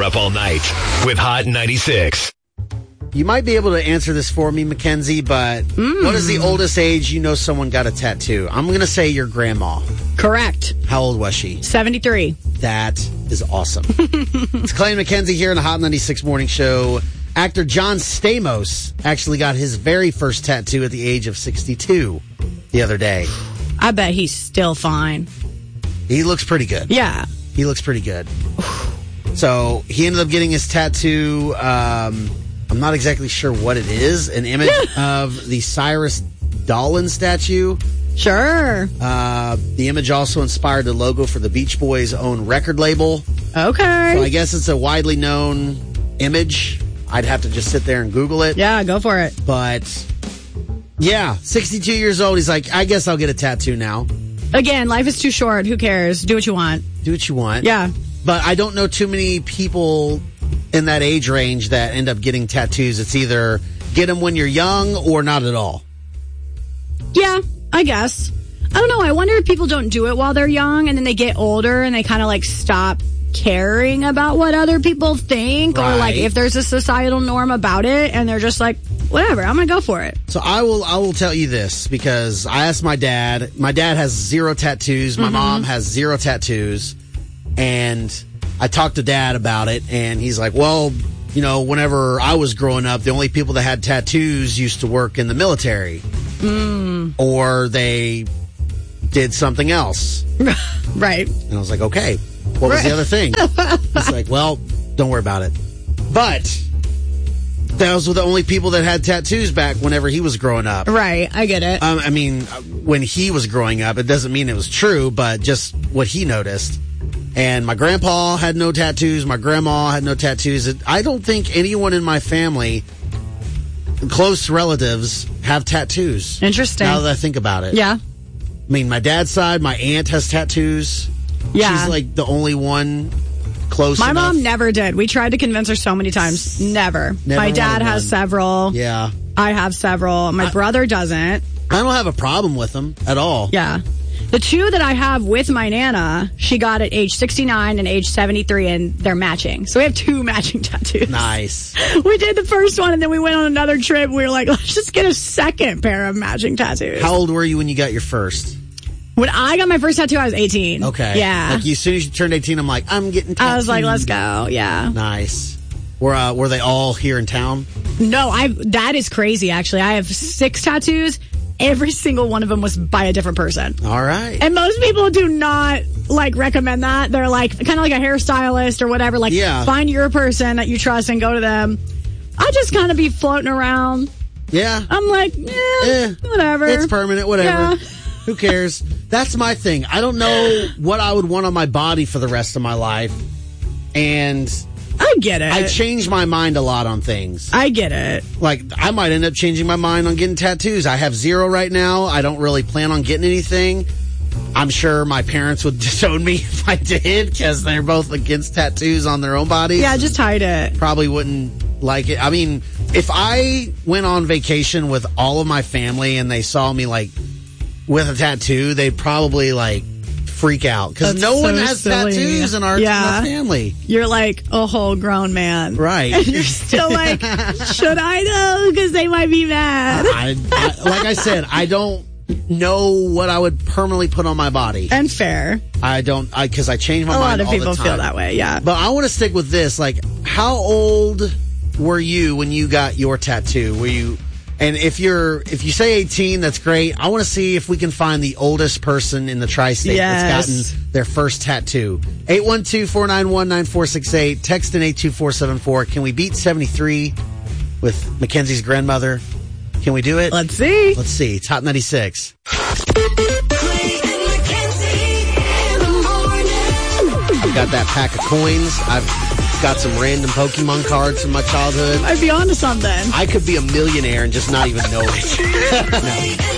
up all night with Hot 96. You might be able to answer this for me, Mackenzie, but what is the oldest age you know someone got a tattoo? I'm going to say your grandma. Correct. How old was she? 73. That is awesome. It's Clay and Mackenzie here in the Hot 96 Morning Show. Actor John Stamos actually got his very first tattoo at the age of 62 the other day. I bet he's still fine. He looks pretty good. Yeah. He looks pretty good. So he ended up getting his tattoo. I'm not exactly sure what it is. An image of the Cyrus Dallin statue. Sure. The image also inspired the logo for the Beach Boys' own record label. Okay. So I guess it's a widely known image. I'd have to just sit there and Google it. Yeah, go for it. But, yeah, 62 years old. He's like, I guess I'll get a tattoo now. Again, life is too short. Who cares? Do what you want. Do what you want. Yeah. But I don't know too many people in that age range that end up getting tattoos. It's either get them when you're young or not at all. Yeah, I guess. I don't know. I wonder if people don't do it while they're young and then they get older and they kind of like stop caring about what other people think, or like if there's a societal norm about it and they're just like, whatever, I'm gonna go for it. So I will tell you this, because I asked my dad. My dad has 0 tattoos. My mom has 0 tattoos. And I talked to Dad about it, and he's like, well, you know, whenever I was growing up, the only people that had tattoos used to work in the military. Or they did something else. Right. And I was like, okay, what was the other thing? He's like, well, don't worry about it. But those were the only people that had tattoos back whenever he was growing up. Right, I get it. I mean, when he was growing up, it doesn't mean it was true, but just what he noticed. And my grandpa had no tattoos. My grandma had no tattoos. I don't think anyone in my family, close relatives, have tattoos. Interesting. Now that I think about it. Yeah. I mean, my dad's side, my aunt has tattoos. Yeah. She's like the only one close My enough. mom never did. We tried to convince her so many times. Never. My dad has several. Yeah. I have several. My brother doesn't. I don't have a problem with them at all. Yeah. The 2 that I have with my Nana, she got at age 69 and age 73, and they're matching. So we have 2 matching tattoos. Nice. We did the first one, and then we went on another trip. We were like, let's just get a second pair of matching tattoos. How old were you when you got your first? When I got my first tattoo, I was 18. Okay. Yeah. Like, as soon as you turned 18, I'm like, I'm getting tattooed. I was like, let's go. Yeah. Nice. Were they all here in town? No, that is crazy, actually. I have 6 tattoos. Every single one of them was by a different person. All right. And most people do not, like, recommend that. They're like, kind of like a hairstylist or whatever. Like, find your person that you trust and go to them. I just kind of be floating around. Yeah. I'm like, whatever. It's permanent, whatever. Yeah. Who cares? That's my thing. I don't know what I would want on my body for the rest of my life. And I get it. I change my mind a lot on things. I get it. Like, I might end up changing my mind on getting tattoos. I have 0 right now. I don't really plan on getting anything. I'm sure my parents would disown me if I did, because they're both against tattoos on their own bodies. Yeah, just hide it. Probably wouldn't like it. I mean, if I went on vacation with all of my family and they saw me, like, with a tattoo, they'd probably, like, freak out, because no one has tattoos in our family. You're like a whole grown man, right? And you're still like, should I know? Because they might be mad. Like I said, I don't know what I would permanently put on my body. And fair. I don't, because I change my mind all the time. A lot of people feel that way, yeah. But I want to stick with this. Like, how old were you when you got your tattoo? Were you? And if you say 18, that's great. I want to see if we can find the oldest person in the tri-state that's gotten their first tattoo. 812-491-9468. Text in 82474. Can we beat 73 with Mackenzie's grandmother? Can we do it? Let's see. Let's see. Top 96. Got that pack of coins. I've got some random Pokemon cards from my childhood. I'd be onto something. I could be a millionaire and just not even know it.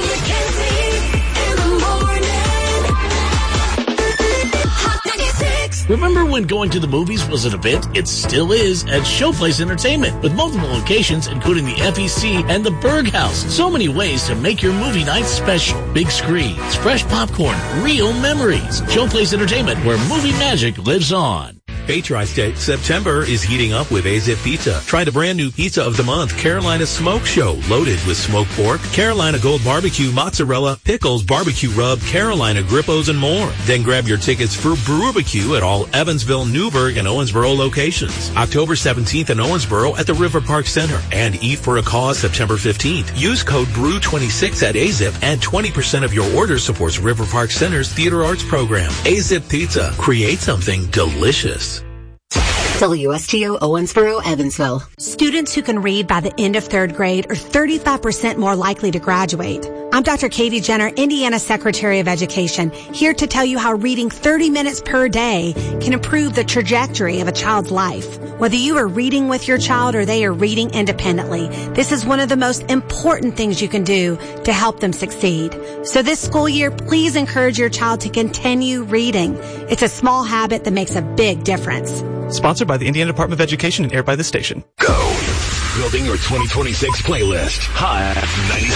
Remember when going to the movies was an event? It still is at Showplace Entertainment, with multiple locations including the FEC and the Berg House. So many ways to make your movie night special. Big screens, fresh popcorn, real memories. Showplace Entertainment, where movie magic lives on. Patriots Day, September is heating up with A-Zip Pizza. Try the brand new Pizza of the Month, Carolina Smoke Show, loaded with smoked pork, Carolina Gold Barbecue, mozzarella, pickles, barbecue rub, Carolina Grippos, and more. Then grab your tickets for Brewbarbecue at all Evansville, Newburgh, and Owensboro locations. October 17th in Owensboro at the River Park Center. And Eat for a Cause September 15th. Use code BREW26 at A-Zip and 20% of your order supports River Park Center's Theater Arts program. A-Zip Pizza. Create something delicious. WSTO Owensboro, Evansville. Students who can read by the end of third grade are 35% more likely to graduate. I'm Dr. Katie Jenner, Indiana Secretary of Education, here to tell you how reading 30 minutes per day can improve the trajectory of a child's life. Whether you are reading with your child or they are reading independently, this is one of the most important things you can do to help them succeed. So this school year, please encourage your child to continue reading. It's a small habit that makes a big difference. Sponsored by the Indiana Department of Education and aired by this station. Go. Building your 2026 playlist. Hot 96.